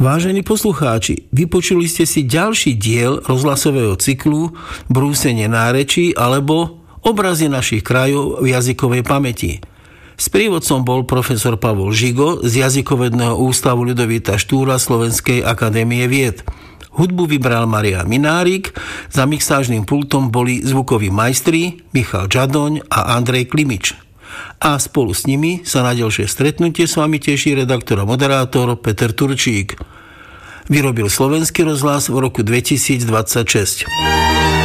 Vážení poslucháči, vypočuli ste si ďalší diel rozhlasového cyklu Brúsenie nárečí alebo Obrazy našich krajov v jazykovej pamäti. Sprievodcom bol profesor Pavol Žigo z Jazykovedného ústavu Ľudovita Štúra Slovenskej akadémie vied. Hudbu vybral Marián Minárik, za mixážnym pultom boli zvukoví majstri Michal Žadoň a Andrej Klimič. A spolu s nimi sa na ďalšie stretnutie s vami teší redaktor a moderátor Peter Turčík. Vyrobil Slovenský rozhlas v roku 2026.